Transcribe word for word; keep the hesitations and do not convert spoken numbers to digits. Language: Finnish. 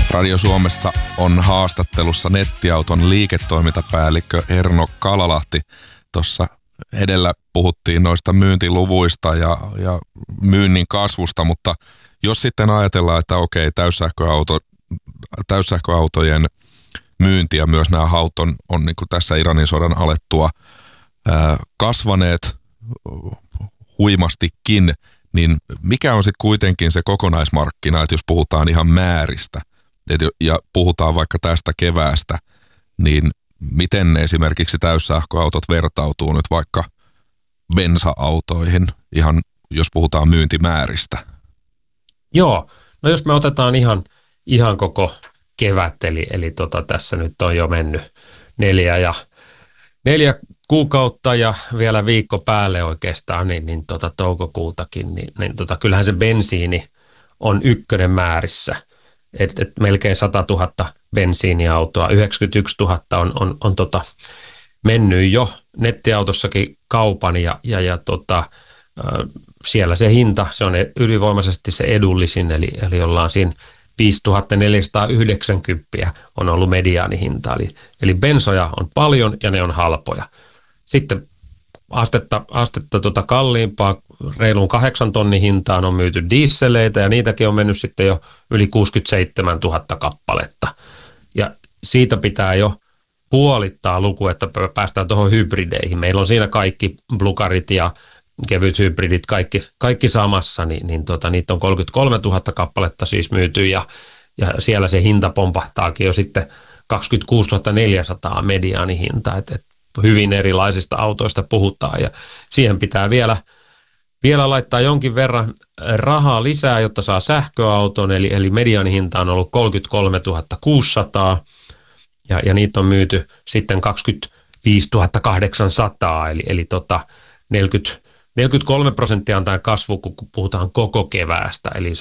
Radio Suomessa on haastattelussa nettiauton liiketoimintapäällikkö Erno Kalalahti. Tuossa edellä puhuttiin noista myyntiluvuista ja, ja myynnin kasvusta, mutta jos sitten ajatellaan, että okei, täyssähköauto, täyssähköautojen myynti ja myös nämä haut on, on niin kuin tässä Iranin sodan alettua ää, kasvaneet huimastikin, niin mikä on sitten kuitenkin se kokonaismarkkina, että jos puhutaan ihan määristä et, ja puhutaan vaikka tästä keväästä, niin miten esimerkiksi täyssähköautot vertautuu nyt vaikka bensa-autoihin, ihan jos puhutaan myyntimääristä? Joo, no jos me otetaan ihan, ihan koko kevät, eli, eli tota, tässä nyt on jo mennyt neljä, ja, neljä kuukautta ja vielä viikko päälle oikeastaan, niin, niin tota, toukokuutakin, niin, niin tota, kyllähän se bensiini on ykkönen määrissä. Et, et melkein sata tuhatta bensiiniautoa, yhdeksänkymmentäyksituhatta on, on, on tota, mennyt jo nettiautossakin kaupan ja, ja, ja tota, äh, siellä se hinta, se on ylivoimaisesti se edullisin, eli, eli ollaan siinä viisituhatta neljäsataayhdeksänkymmentä on ollut mediaanihinta, eli, eli bensoja on paljon ja ne on halpoja. Sitten astetta, astetta tota kalliimpaa, reilun kahdeksan tonnin hintaan on myyty dieseleitä ja niitäkin on mennyt sitten jo yli kuusikymmentäseitsemäntuhatta kappaletta. Ja siitä pitää jo puolittaa luku, että päästään tuohon hybrideihin. Meillä on siinä kaikki blukarit ja kevyt hybridit, kaikki, kaikki samassa, niin, niin tota, niitä on kolmekymmentäkolmetuhatta kappaletta siis myyty ja, ja siellä se hinta pompahtaakin jo sitten kaksikymmentäkuusituhatta neljäsataa mediaanihinta, että et hyvin erilaisista autoista puhutaan ja siihen pitää vielä, vielä laittaa jonkin verran rahaa lisää, jotta saa sähköauton, eli, eli mediaanihinta on ollut kolmekymmentäkolmetuhatta kuusisataa ja, ja niitä on myyty sitten kaksikymmentäviisituhatta kahdeksansataa, eli, eli tota neljäkymmentä, neljäkymmentäkolme prosenttia on tämä kasvu, kun puhutaan koko keväästä, eli